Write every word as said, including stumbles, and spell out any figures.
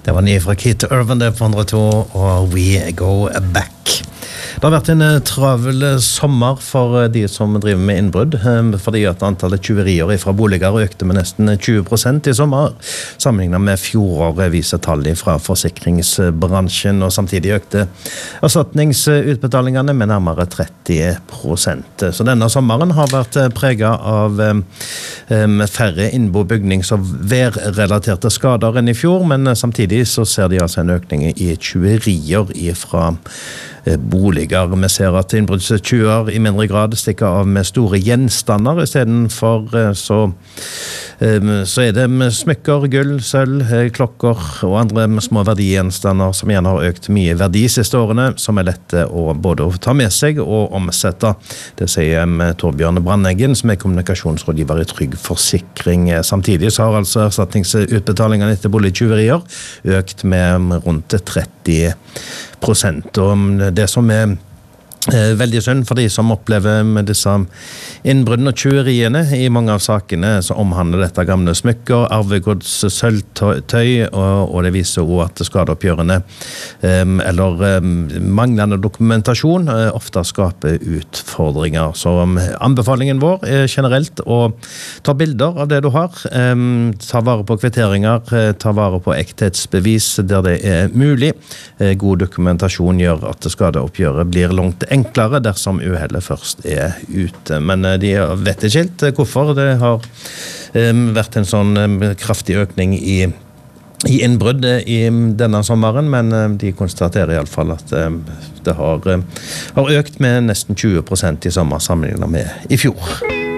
Det var ny fra Keith Urban det på hundre og to, og We Go Back. Det har vært en travel sommer for de som driver med innbrudd, fordi at antallet tyverier fra boliger økte med nesten tjue prosent i sommer, sammenlignet med fjoråret viser tall fra forsikringsbransjen, og samtidig økte erstatningsutbetalingene med nærmere tretti prosent. Så denne sommeren har vært preget av færre innbo-, bygnings- og værrelaterte skader enn i fjor, men samtidig så ser de altså en økning i tyverier fra boliger. Vi ser at innbruddstyver i mindre grad stikker av med store gjenstander, i stedet for så, så er det med smykker, gull, sølv, klokker og andre små verdigjenstander som gjerne har økt mye verdi siste årene, som er lette å både ta med seg og omsette. Det sier Torbjørn Brandeggen, som er kommunikasjonsrådgiver i Trygg Forsikring. Samtidig så har altså erstatningsutbetalingene etter boligtyverier økt med rundt tretti prosent, og det som er Eh, veldig synd for de som opplever med disse innbruddene og tyveriene. I mange av sakene så omhandler dette gamle smykker, arvegods, sølvtøy, og, og det viser også at skadeoppgjørene eh, eller eh, manglende dokumentasjon eh, ofte skaper utfordringer. Så um, anbefalingen vår er generelt å ta bilder av det du har, eh, ta vare på kvitteringer, eh, ta vare på ekthetsbevis der det er mulig. Eh, god dokumentasjon gjør at skadeoppgjøret blir langt enklere dersom uhellet først er ute. Men de vet ikke helt hvorfor det har vært en sånn kraftig økning i, i innbrudd i denne sommeren, men de konstaterer i alle fall at det har, har økt med nesten tjue prosent i sommer sammenlignet med i fjor.